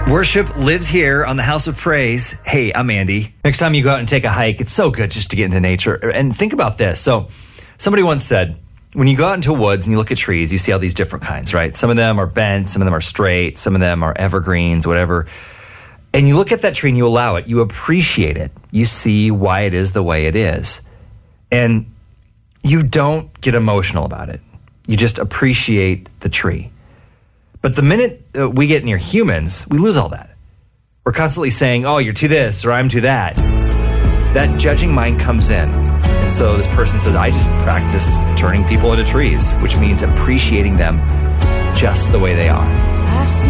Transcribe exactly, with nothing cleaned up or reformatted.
Worship lives here on the House of Praise. Hey, I'm Andy. Next time you go out and take a hike, it's so good just to get into nature. And think about this. So somebody once said, when you go out into woods and you look at trees, you see all these different kinds, right? Some of them are bent, some of them are straight, some of them are evergreens, whatever. And you look at that tree and you allow it. You appreciate it. You see why it is the way it is. And you don't get emotional about it. You just appreciate the tree. But the minute uh, we get near humans, we lose all that. We're constantly saying, oh, you're to this or I'm to that. That judging mind comes in. And so this person says, I just practice turning people into trees, which means appreciating them just the way they are.